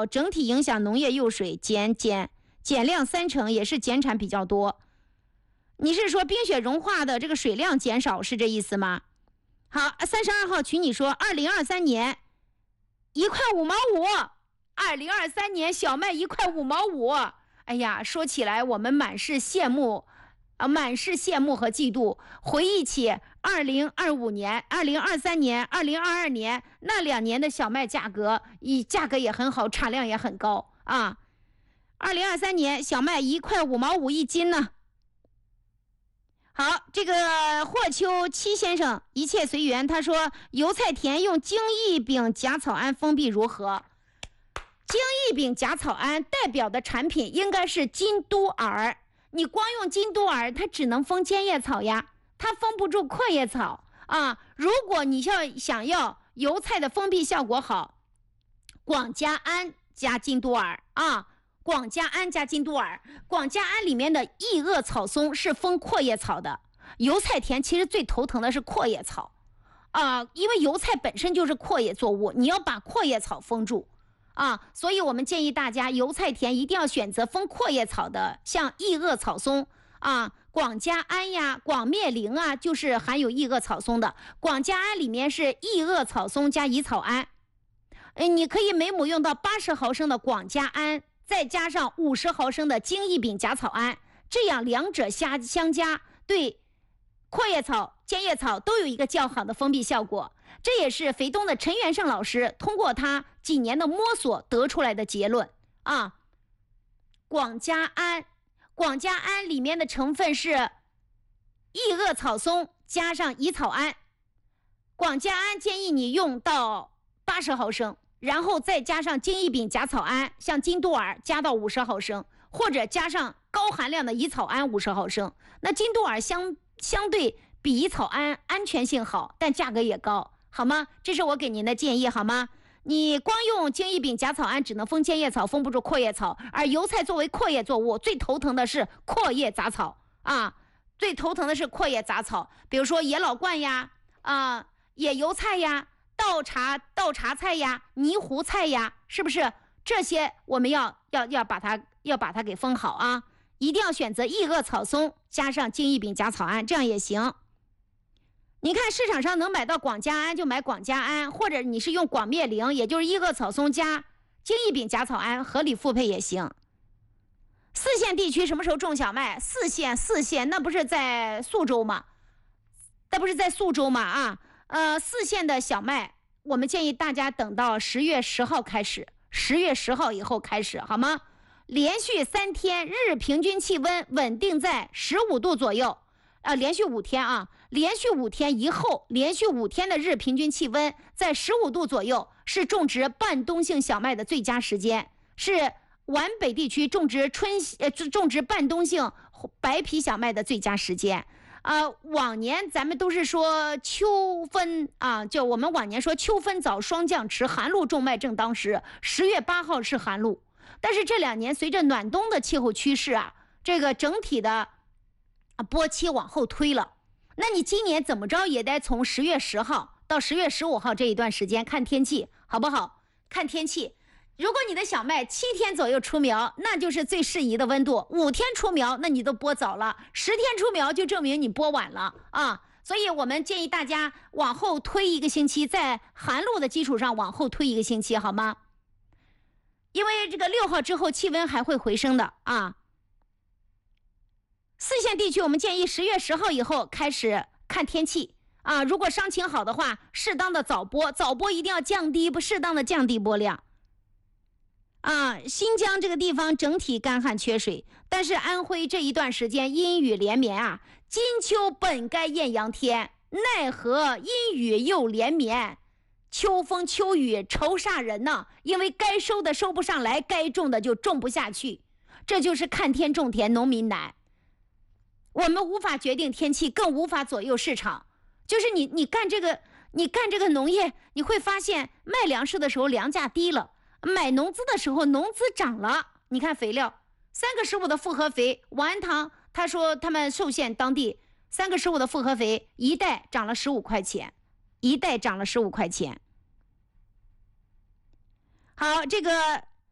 少，整体影响农业用水减量30%，也是减产比较多。你是说冰雪融化的这个水量减少是这意思吗？好，32号群你说2023年1块5毛5，2023年小麦1块5毛5。哎呀，说起来我们满是羡慕和嫉妒。回忆起2025年、2023年、2022年那2年的小麦价格也很好，产量也很高啊。2023年小麦1块5毛5一斤呢。好，这个霍秋七先生一切随缘，他说油菜田用精益丙甲草胺封闭如何？精益丙甲草胺代表的产品应该是金都尔，你光用金都尔它只能封尖叶草呀，它封不住阔叶草啊。如果你想要油菜的封闭效果好，广加胺加金都尔啊，广加胺加金都尔。广加胺里面的异萼草松是封阔叶草的。油菜田其实最头疼的是阔叶草啊，因为油菜本身就是阔叶作物，你要把阔叶草封住啊，所以我们建议大家油菜田一定要选择封阔叶草的，像异萼草松啊，广加胺呀、广灭灵啊，就是含有异萼草松的。广加胺里面是异萼草松加乙草胺，你可以每亩用到80毫升的广加胺，再加上50毫升的精益丙甲草胺，这样两者相加，对阔叶草、尖叶草都有一个较好的封闭效果。这也是肥东的陈元胜老师通过他几年的摸索得出来的结论啊。广加胺里面的成分是异萼草松加上乙草胺，广加胺建议你用到80毫升，然后再加上精益丙甲草胺，像金都尔加到50毫升，或者加上高含量的乙草胺50毫升。那金都尔相对比乙草胺安全性好，但价格也高，好吗？这是我给您的建议，好吗？你光用精益丙甲草胺只能封尖叶草，封不住阔叶草，而油菜作为阔叶作物，最头疼的是阔叶杂草啊，最头疼的是阔叶杂草，比如说野老鹳呀、野油菜呀、倒茶菜呀、泥糊菜呀，是不是？这些我们要把它给封好啊！一定要选择异萼草松加上精益丙甲草胺，这样也行。你看市场上能买到广加胺就买广加胺，或者你是用广灭灵，也就是异萼草松加精益丙甲草胺，合理复配也行。4线地区什么时候种小麦？4线那不是在宿州吗？4线的小麦我们建议大家等到10月10号开始，10月10号以后开始，好吗？连续3天日平均气温稳定在15度左右，连续5天啊，连续5天以后，连续5天的日平均气温在15度左右，是种植半冬性小麦的最佳时间，是皖北地区种植半冬性白皮小麦的最佳时间。往年咱们都是说秋分啊，就我们往年说秋分早，霜降迟，寒露种麦正当时，10月8号是寒露。但是这2年随着暖冬的气候趋势啊，这个整体的播期往后推了。那你今年怎么着也得从10月10号到10月15号这一段时间看天气，好不好？看天气。如果你的小麦7天左右出苗，那就是最适宜的温度；5天出苗，那你都播早了；10天出苗就证明你播晚了啊。所以我们建议大家往后推1个星期，在寒露的基础上往后推1个星期，好吗？因为这个6号之后气温还会回升的啊。4线地区我们建议10月10号以后开始看天气啊。如果伤情好的话，适当的早播一定要适当的降低播量。新疆这个地方整体干旱缺水，但是安徽这一段时间阴雨连绵啊，金秋本该艳阳天，奈何阴雨又连绵，秋风秋雨愁煞人呢，因为该收的收不上来，该种的就种不下去，这就是看天种田，农民难。我们无法决定天气，更无法左右市场。就是你干这个农业，你会发现卖粮食的时候粮价低了，买农资的时候农资涨了。你看肥料，3个15的复合肥，王安堂他说他们寿县当地3个15的复合肥一袋涨了15块钱，一袋涨了15块钱。好，这个